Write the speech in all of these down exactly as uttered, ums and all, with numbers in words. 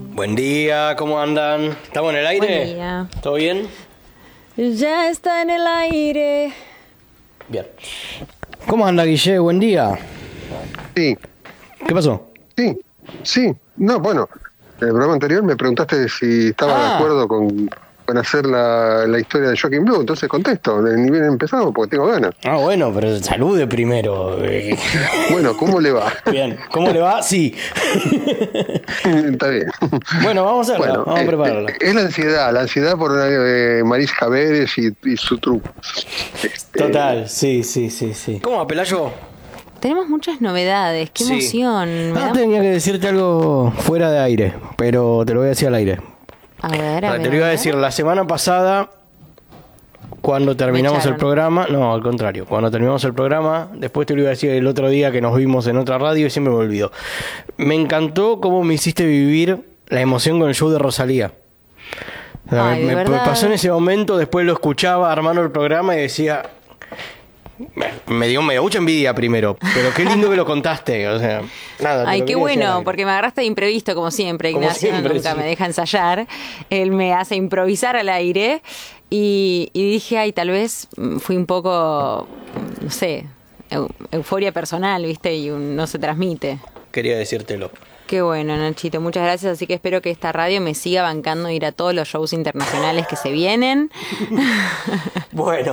Buen día, ¿cómo andan? ¿Estamos en el aire? Buen día. ¿Todo bien? Ya está en el aire. Bien. ¿Cómo anda, Guille? Buen día. Sí, ¿Qué pasó? sí, sí. No, bueno, en el programa anterior me preguntaste si estaba Ah. de acuerdo con, con hacer la, la historia de Joaquín Blue, entonces contesto, ni bien empezamos porque tengo ganas. Ah, bueno, pero salude primero. Eh, Bueno, ¿cómo le va? Bien, ¿cómo le va? Sí. Está bien. Bueno, vamos a hacerla, Bueno, vamos a eh, prepararla. eh, es la ansiedad, la ansiedad por eh, Marisa Javeres y, y su truco. Este, Total, sí, sí, sí, sí. ¿Cómo va, Pelayo? Tenemos muchas novedades. Qué Sí. emoción. Me Ah, da- tenía que decirte algo fuera de aire, pero te lo voy a decir al aire. A ver, a O sea, ver. te lo iba a ver. decir la semana pasada, cuando terminamos el echaron. programa. No, al contrario. Cuando terminamos el programa, después te lo iba a decir el otro día que nos vimos en otra radio y siempre me olvido. Me encantó cómo me hiciste vivir la emoción con el show de Rosalía. O sea, Ay, de me, me verdad. pasó en ese momento, después lo escuchaba armando el programa y decía... Me, me dio, me dio mucha envidia primero, pero qué lindo que lo contaste. O sea, nada. te Ay, lo qué quería decir al bueno, aire. porque me agarraste de imprevisto, como siempre. Como Ignacio siempre, nunca sí. me deja ensayar. Él me hace improvisar al aire. Y, y dije, ay, tal vez mm, fui un poco, mm, no sé, eu- euforia personal, ¿viste? Y un- no se transmite. Quería decírtelo. Qué bueno, Nachito, muchas gracias. Así que espero que esta radio me siga bancando ir a todos los shows internacionales que se vienen. Bueno.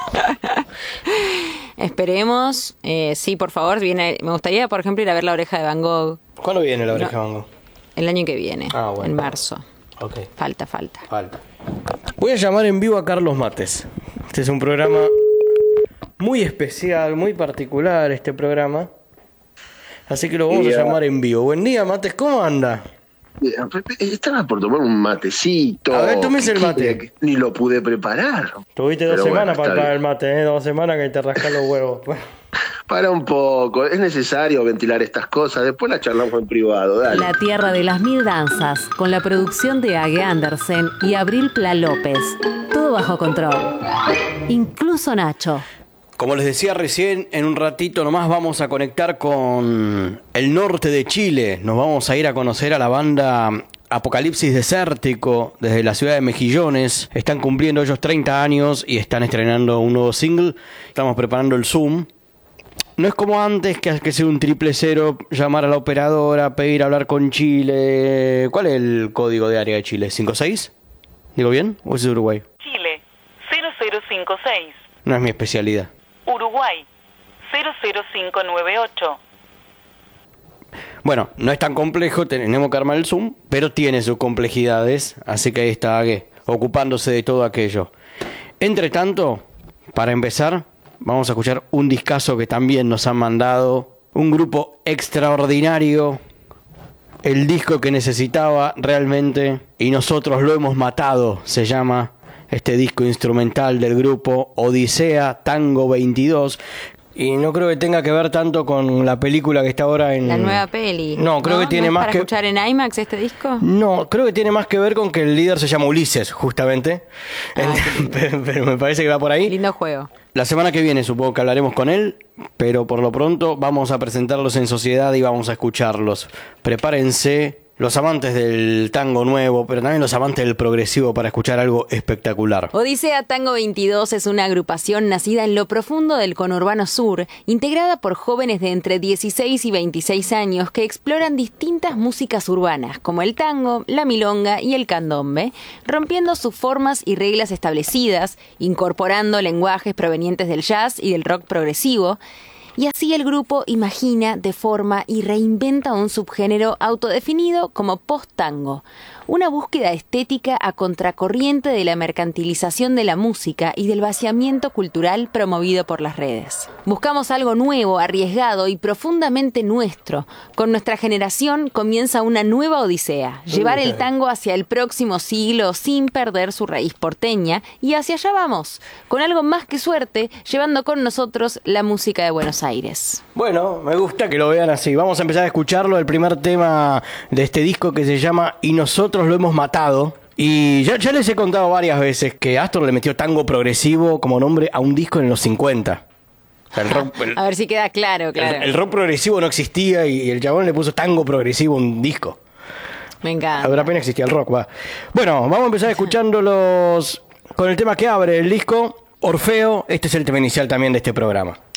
Esperemos. Eh, sí, por favor, viene. Me gustaría, por ejemplo, ir a ver La Oreja de Van Gogh ¿Cuándo viene la oreja, Mango? el año que viene, Ah, bueno. en marzo. Ok. Falta, falta. Falta. Voy a llamar en vivo a Carlos Mates. Este es un programa muy especial, muy particular, este programa. Así que lo vamos Día. a llamar en vivo. Buen día, Mates, ¿cómo anda? Estaba por tomar un matecito. A ver, tómese el ¿Qué mate. quiere? Ni lo pude preparar. Tuviste dos Pero semanas bueno, para está preparar el bien. mate, ¿eh? Dos semanas que te rascas los huevos. Bueno, Para un poco. Es necesario ventilar estas cosas. Después la charlamos en privado. Dale. La Tierra de las Mil Danzas, con la producción de Age Andersen y Abril Pla López. Todo bajo control. Incluso Nacho. como les decía recién, en un ratito nomás vamos a conectar con el norte de Chile. Nos vamos a ir a conocer a la banda Apocalipsis Desértico desde la ciudad de Mejillones. Están cumpliendo ellos treinta años y están estrenando un nuevo single. Estamos preparando el Zoom. No es como antes, que hay que hacer un triple cero, llamar a la operadora, pedir hablar con Chile. ¿Cuál es el código de área de Chile? ¿cinco seis? ¿Digo bien? ¿O es de Uruguay? Chile, cero cero cinco seis. No es mi especialidad. Uruguay, cero cero cinco nueve ocho. Bueno, no es tan complejo, tenemos que armar el Zoom, pero tiene sus complejidades, así que ahí está Ague, ocupándose de todo aquello. Entre tanto, para empezar, vamos a escuchar un discazo que también nos han mandado, un grupo extraordinario, el disco que necesitaba realmente, y nosotros lo hemos matado, se llama este disco instrumental del grupo Odisea Tango veintidós. Y no creo que tenga que ver tanto con la película que está ahora en... La nueva peli. No, creo que tiene ¿No es más para que... escuchar en IMAX este disco? No, creo que tiene más que ver con que el líder se llama Ulises, justamente. Ah, pero, pero me parece que va por ahí. Lindo juego. La semana que viene supongo que hablaremos con él, pero por lo pronto vamos a presentarlos en sociedad y vamos a escucharlos. Prepárense los amantes del tango nuevo, pero también los amantes del progresivo para escuchar algo espectacular. Odisea Tango veintidós es una agrupación nacida en lo profundo del conurbano sur, integrada por jóvenes de entre dieciséis y veintiséis años que exploran distintas músicas urbanas, como el tango, la milonga y el candombe, rompiendo sus formas y reglas establecidas, incorporando lenguajes provenientes del jazz y del rock progresivo. Y así el grupo imagina, deforma y reinventa un subgénero autodefinido como post-tango, una búsqueda estética a contracorriente de la mercantilización de la música y del vaciamiento cultural promovido por las redes. Buscamos algo nuevo, arriesgado y profundamente nuestro. Con nuestra generación comienza una nueva odisea, llevar el tango hacia el próximo siglo sin perder su raíz porteña, y hacia allá vamos, con algo más que suerte, llevando con nosotros la música de Buenos Aires. Bueno, me gusta que lo vean así. Vamos a empezar a escucharlo, el primer tema de este disco que se llama Y nosotros lo hemos matado. Y ya, ya les he contado varias veces que Astor le metió tango progresivo como nombre a un disco en los cincuenta. O sea, el rock, el, A ver si queda claro, claro. el, el rock progresivo no existía y el chabón le puso tango progresivo a un disco. Me encanta. A duras penas existía el rock, va. Bueno, vamos a empezar escuchándolos con el tema que abre el disco, Orfeo. Este es el tema inicial también de este programa.